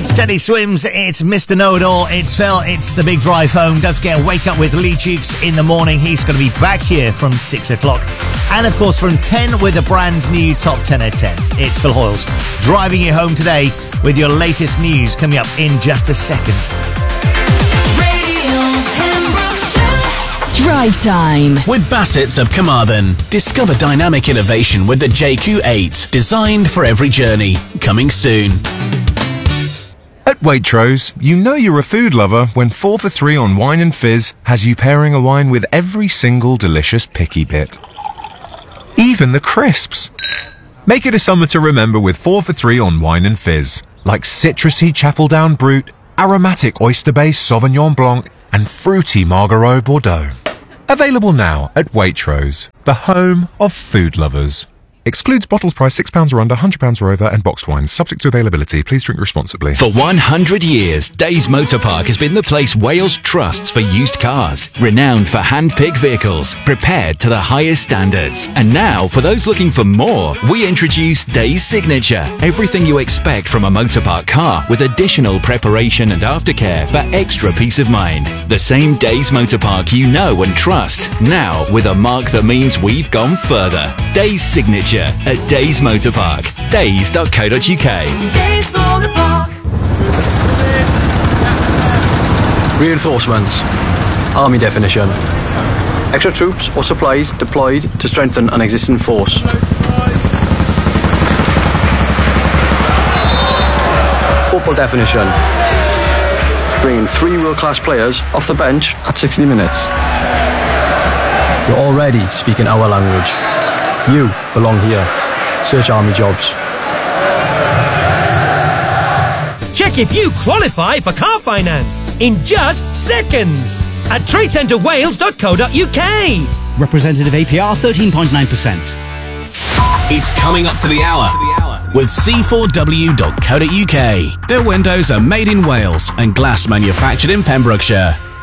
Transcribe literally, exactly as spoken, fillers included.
It's Teddy Swims, it's Mister Know-It-All, it's Phil, it's The Big Drive Home. Don't forget, Wake Up with Lee Dukes in the morning. He's going to be back here from six o'clock. And of course from ten with a brand new Top ten at ten. It's Phil Hoyles driving you home today with your latest news coming up in just a second. Drive Time with Bassett's of Carmarthen. Discover dynamic innovation with the J Q eight, designed for every journey. Coming soon. At Waitrose, you know you're a food lover when four for three on wine and fizz has you pairing a wine with every single delicious picky bit. Even the crisps. Make it a summer to remember with four for three on wine and fizz, like citrusy Chapeldown Brut, aromatic oyster-based Sauvignon Blanc, and fruity Margaux Bordeaux. Available now at Waitrose, the home of food lovers. Excludes bottles priced six pounds or under, one hundred pounds or over, and boxed wines. Subject to availability. Please drink responsibly. For one hundred years, Days Motor Park has been the place Wales trusts for used cars. Renowned for hand-picked vehicles, prepared to the highest standards. And now, for those looking for more, we introduce Days Signature. Everything you expect from a motor park car with additional preparation and aftercare for extra peace of mind. The same Days Motor Park you know and trust. Now, with a mark that means we've gone further. Days Signature at Days Motor Park. days dot co dot uk. Days Motor Park. Reinforcements. Army definition. Extra troops or supplies deployed to strengthen an existing force. Football definition. Bringing three world-class players off the bench at sixty minutes. You're already speaking our language. You belong here. Search Army Jobs. Check if you qualify for car finance in just seconds at trade centre wales dot co dot uk. Representative A P R thirteen point nine percent. It's coming up to the hour with C four W dot co dot uk. Their windows are made in Wales and glass manufactured in Pembrokeshire.